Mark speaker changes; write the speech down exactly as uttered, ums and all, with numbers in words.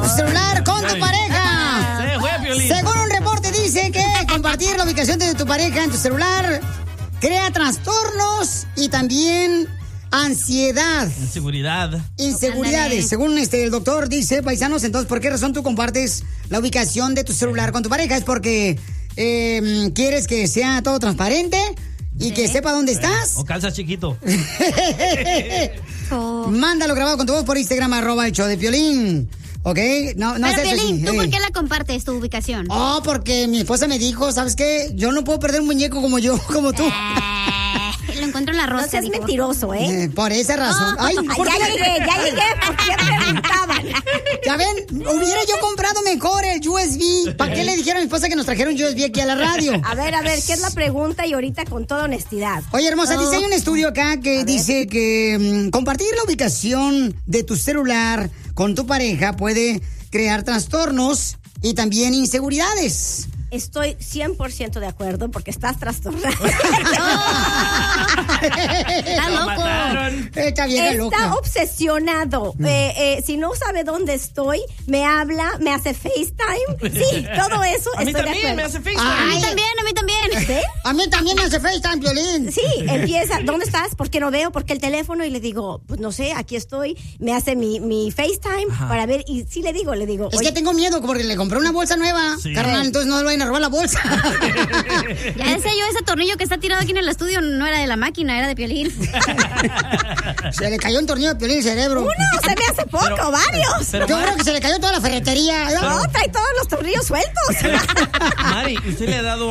Speaker 1: Tu celular con tu pareja.
Speaker 2: Se fue, Piolín.
Speaker 1: Según un reporte dice que compartir la ubicación de tu pareja en tu celular crea trastornos y también ansiedad.
Speaker 2: Inseguridad.
Speaker 1: Inseguridades.
Speaker 3: Ándale.
Speaker 1: Según este el doctor dice, paisanos, entonces, ¿por qué razón tú compartes la ubicación de tu celular con tu pareja? ¿Es porque eh, quieres que sea todo transparente y
Speaker 3: Sí.
Speaker 1: que sepa dónde estás?
Speaker 2: O calzas chiquito.
Speaker 3: Oh.
Speaker 1: Mándalo grabado con tu voz por Instagram, arroba el show de Piolín. ¿Ok? No, no
Speaker 3: Pero,
Speaker 1: sé eso
Speaker 3: Piolín,
Speaker 1: sí,
Speaker 3: ¿tú
Speaker 1: eh.
Speaker 3: por qué la compartes, tu ubicación?
Speaker 1: Oh, porque mi esposa me dijo, ¿sabes qué? Yo no puedo perder un muñeco como yo, como tú.
Speaker 3: Eh, lo encuentro en la
Speaker 4: No
Speaker 3: rosca.
Speaker 4: seas
Speaker 3: dijo.
Speaker 4: mentiroso, ¿eh?
Speaker 1: Eh, por esa razón.
Speaker 3: Oh.
Speaker 1: Ay,
Speaker 4: Ay,
Speaker 1: ¿por
Speaker 4: ya
Speaker 1: qué?
Speaker 4: llegué, ya llegué, ¿por qué preguntaban?
Speaker 1: Ya ven, hubiera yo comprado mejor el U S B. ¿Para qué le dijeron a mi esposa que nos trajeron U S B aquí a la radio?
Speaker 4: A ver, a ver, ¿qué es la pregunta? Y ahorita con toda honestidad.
Speaker 1: Oye, hermosa,
Speaker 4: Oh.
Speaker 1: dice, hay un estudio acá que dice que mm, compartir la ubicación de tu celular con tu pareja puede crear trastornos y también inseguridades.
Speaker 4: Estoy cien por ciento de acuerdo porque estás trastornada.
Speaker 3: Está
Speaker 2: Lo
Speaker 3: loco.
Speaker 2: mataron.
Speaker 1: Esta vieja
Speaker 4: Está
Speaker 1: loca.
Speaker 4: obsesionado. Eh, eh, si no sabe dónde estoy, me habla, me hace FaceTime. Sí, todo eso
Speaker 2: A mí
Speaker 4: estoy de
Speaker 2: también me
Speaker 4: acuerdo.
Speaker 2: hace
Speaker 3: A
Speaker 2: FaceTime.
Speaker 3: mí
Speaker 1: Ay.
Speaker 3: también, a mí también.
Speaker 4: ¿Sí?
Speaker 1: A mí también me hace FaceTime, Piolín.
Speaker 4: Sí, empieza, ¿dónde estás? ¿Por qué no veo? ¿Por qué el teléfono? Y le digo, pues no sé, aquí estoy. Me hace mi, mi FaceTime
Speaker 2: Ajá.
Speaker 4: para ver, y sí le digo, le digo,
Speaker 1: Es
Speaker 4: oye,
Speaker 1: que tengo miedo porque le compré una bolsa nueva,
Speaker 2: Sí.
Speaker 1: carnal, entonces no le vayan a robar la bolsa.
Speaker 3: Ya decía yo, ese tornillo que está tirado aquí en el estudio no era de la máquina, era de Piolín.
Speaker 1: Se le cayó un tornillo de Piolín el cerebro.
Speaker 4: uno, se me hace poco,
Speaker 2: Pero-
Speaker 4: varios.
Speaker 2: Pero,
Speaker 1: Yo
Speaker 2: Mari,
Speaker 1: creo que se le cayó toda la ferretería.
Speaker 4: No, trae todos los tornillos sueltos.
Speaker 2: Mari, ¿usted le ha dado